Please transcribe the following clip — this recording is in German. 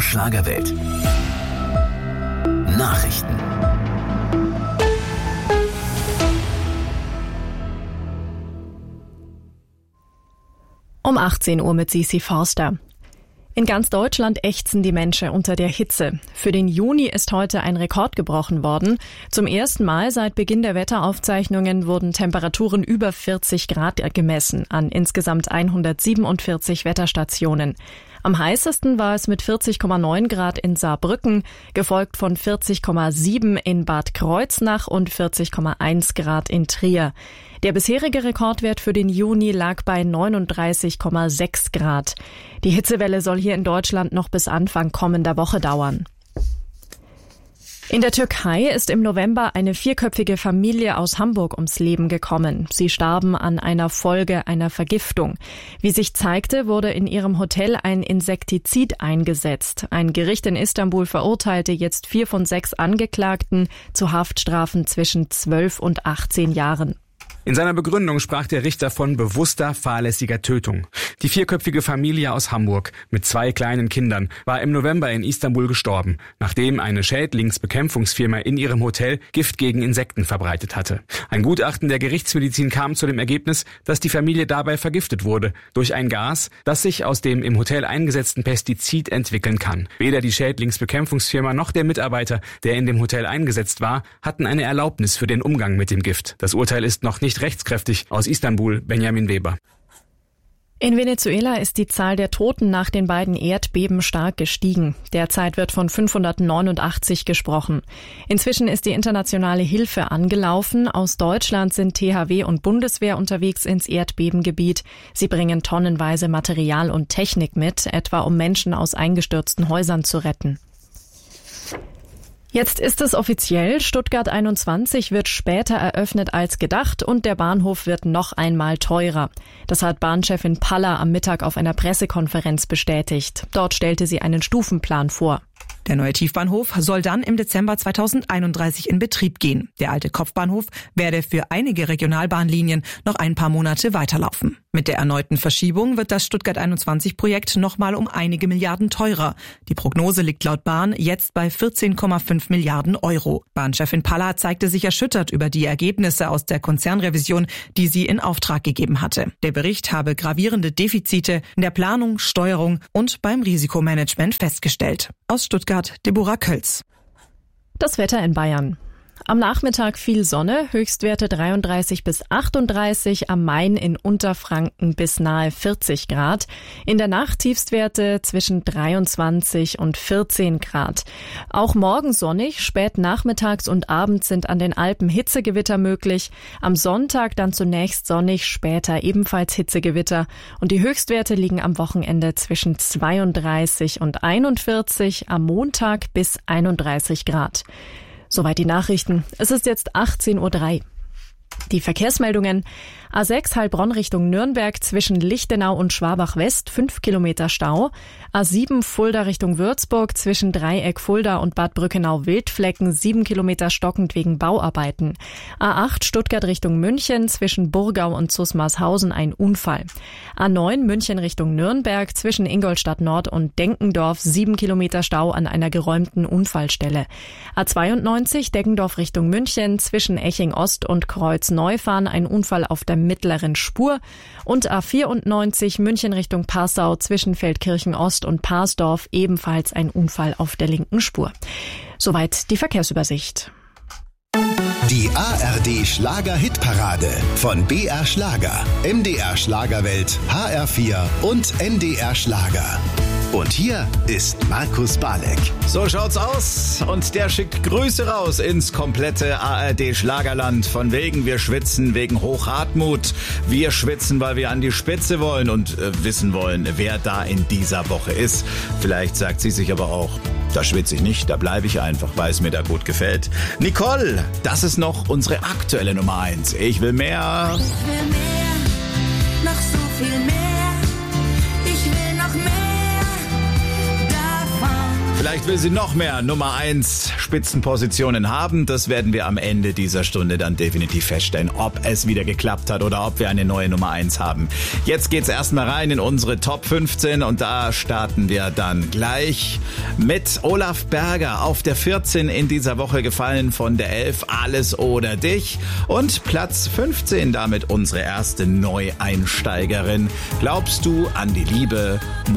Schlagerwelt. Nachrichten. Um 18 Uhr mit Sisi Forster. In ganz Deutschland ächzen die Menschen unter der Hitze. Für den Juni ist heute ein Rekord gebrochen worden. Zum ersten Mal seit Beginn der Wetteraufzeichnungen wurden Temperaturen über 40 Grad gemessen an insgesamt 147 Wetterstationen. Am heißesten war es mit 40,9 Grad in Saarbrücken, gefolgt von 40,7 in Bad Kreuznach und 40,1 Grad in Trier. Der bisherige Rekordwert für den Juni lag bei 39,6 Grad. Die Hitzewelle soll hier in Deutschland noch bis Anfang kommender Woche dauern. In der Türkei ist im November eine 4-köpfige Familie aus Hamburg ums Leben gekommen. Sie starben an einer Folge einer Vergiftung. Wie sich zeigte, wurde in ihrem Hotel ein Insektizid eingesetzt. Ein Gericht in Istanbul verurteilte jetzt 4 von 6 Angeklagten zu Haftstrafen zwischen 12 und 18 Jahren. In seiner Begründung sprach der Richter von bewusster, fahrlässiger Tötung. Die 4-köpfige Familie aus Hamburg mit 2 kleinen Kindern war im November in Istanbul gestorben, nachdem eine Schädlingsbekämpfungsfirma in ihrem Hotel Gift gegen Insekten verbreitet hatte. Ein Gutachten der Gerichtsmedizin kam zu dem Ergebnis, dass die Familie dabei vergiftet wurde durch ein Gas, das sich aus dem im Hotel eingesetzten Pestizid entwickeln kann. Weder die Schädlingsbekämpfungsfirma noch der Mitarbeiter, der in dem Hotel eingesetzt war, hatten eine Erlaubnis für den Umgang mit dem Gift. Das Urteil ist noch nicht rechtskräftig. Aus Istanbul, Benjamin Weber. In Venezuela ist die Zahl der Toten nach den beiden Erdbeben stark gestiegen. Derzeit wird von 589 gesprochen. Inzwischen ist die internationale Hilfe angelaufen. Aus Deutschland sind THW und Bundeswehr unterwegs ins Erdbebengebiet. Sie bringen tonnenweise Material und Technik mit, etwa um Menschen aus eingestürzten Häusern zu retten. Jetzt ist es offiziell, Stuttgart 21 wird später eröffnet als gedacht und der Bahnhof wird noch einmal teurer. Das hat Bahnchefin Paller am Mittag auf einer Pressekonferenz bestätigt. Dort stellte sie einen Stufenplan vor. Der neue Tiefbahnhof soll dann im Dezember 2031 in Betrieb gehen. Der alte Kopfbahnhof werde für einige Regionalbahnlinien noch ein paar Monate weiterlaufen. Mit der erneuten Verschiebung wird das Stuttgart 21-Projekt nochmal um einige Milliarden teurer. Die Prognose liegt laut Bahn jetzt bei 14,5 Milliarden Euro. Bahnchefin Paller zeigte sich erschüttert über die Ergebnisse aus der Konzernrevision, die sie in Auftrag gegeben hatte. Der Bericht habe gravierende Defizite in der Planung, Steuerung und beim Risikomanagement festgestellt. Aus Stuttgart, Deborah Kölz. Das Wetter in Bayern. Am Nachmittag viel Sonne, Höchstwerte 33 bis 38, am Main in Unterfranken bis nahe 40 Grad. In der Nacht Tiefstwerte zwischen 23 und 14 Grad. Auch morgen sonnig, spät nachmittags und abends sind an den Alpen Hitzegewitter möglich. Am Sonntag dann zunächst sonnig, später ebenfalls Hitzegewitter. Und die Höchstwerte liegen am Wochenende zwischen 32 und 41, am Montag bis 31 Grad. Soweit die Nachrichten. Es ist jetzt 18:03 Uhr. Die Verkehrsmeldungen. A6 Heilbronn Richtung Nürnberg zwischen Lichtenau und Schwabach-West 5 Kilometer Stau. A7 Fulda Richtung Würzburg zwischen Dreieck Fulda und Bad Brückenau-Wildflecken 7 Kilometer stockend wegen Bauarbeiten. A8 Stuttgart Richtung München zwischen Burgau und Zusmarshausen ein Unfall. A9 München Richtung Nürnberg zwischen Ingolstadt Nord und Denkendorf 7 Kilometer Stau an einer geräumten Unfallstelle. A92 Deggendorf Richtung München zwischen Eching Ost und Kreuzneufahren ein Unfall auf der mittleren Spur und A94 München Richtung Passau zwischen Feldkirchen Ost und Parsdorf ebenfalls ein Unfall auf der linken Spur. Soweit die Verkehrsübersicht. Die ARD Schlager-Hitparade von BR Schlager, MDR Schlagerwelt, HR4 und NDR Schlager. Und hier ist Markus Balek. So schaut's aus und der schickt Grüße raus ins komplette ARD-Schlagerland. Von wegen, wir schwitzen wegen Hochhartmut. Wir schwitzen, weil wir an die Spitze wollen und wissen wollen, wer da in dieser Woche ist. Vielleicht sagt sie sich aber auch, da schwitze ich nicht, da bleibe ich einfach, weil es mir da gut gefällt. Nicole, das ist noch unsere aktuelle Nummer 1. Ich will mehr. Ich will mehr, noch so viel mehr. Ich will noch mehr davon. Vielleicht will sie noch mehr Nummer 1 Spitzenpositionen haben. Das werden wir am Ende dieser Stunde dann definitiv feststellen, ob es wieder geklappt hat oder ob wir eine neue Nummer 1 haben. Jetzt geht's erstmal rein in unsere Top 15 und da starten wir dann gleich mit Olaf Berger auf der 14 in dieser Woche gefallen von der 11 Alles oder Dich und Platz 15 damit unsere erste Neueinsteigerin. Glaubst du an die Liebe?